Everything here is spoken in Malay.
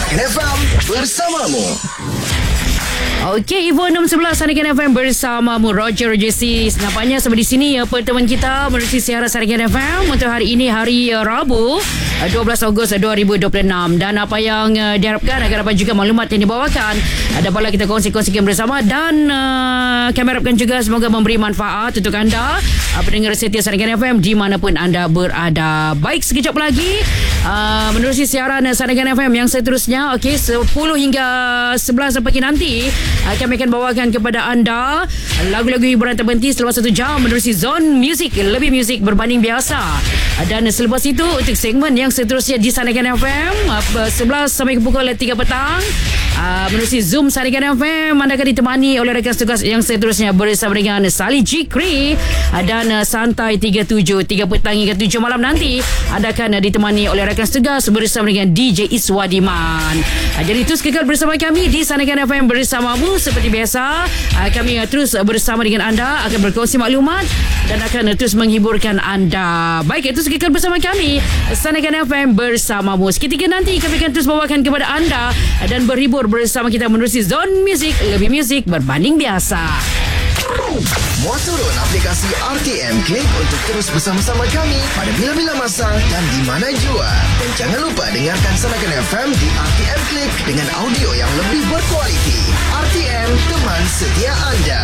Sanakan FM bersamamu. Okey, Ivo 611 Sanakan FM bersamamu Roger C. Nampaknya sampai di sini pertemuan kita menerusi siaran Sanakan FM untuk hari ini, hari Rabu 12 Ogos 2026. Dan apa yang diharapkan agar dapat juga maklumat yang dibawakan dapatlah kita kongsi-kongsikan bersama. Dan kami harapkan juga semoga memberi manfaat untuk anda pendengar setia Sanakan FM dimanapun anda berada. Baik, sekejap lagi menerusi siaran Sanakan FM yang seterusnya. Okey, 10 hingga 11 pagi nanti kami akan bawakan kepada anda lagu-lagu hiburan terbenti selama 1 jam menerusi Zone Music, lebih muzik berbanding biasa. Dan selepas itu untuk segmen yang seterusnya di Sanakan FM 11 sampai ke pukul 3 petang menerusi Zoom Sanakan FM, anda akan ditemani oleh rakan tugas yang seterusnya bersama dengan Sali Jikri. Dan Santai 3 petang hingga 7 malam nanti anda akan ditemani oleh rakan tugas bersama dengan DJ Iswadiman. Jadi terus kekal bersama kami di Sanakan FM bersamamu. Seperti biasa kami terus bersama dengan anda, akan berkongsi maklumat dan akan terus menghiburkan anda. Baik, itu kekal bersama kami Sanakan FM bersamamu. Seketika nanti kami akan terus bawakan kepada anda dan berhibur bersama kita menerusi Zone Music, lebih muzik berbanding biasa. Muat turun aplikasi RTM Klik untuk terus bersama-sama kami pada bila-bila masa dan di mana jua. Dan jangan lupa dengarkan Sanakan FM di RTM Klik dengan audio yang lebih berkualiti. RTM, teman setia anda.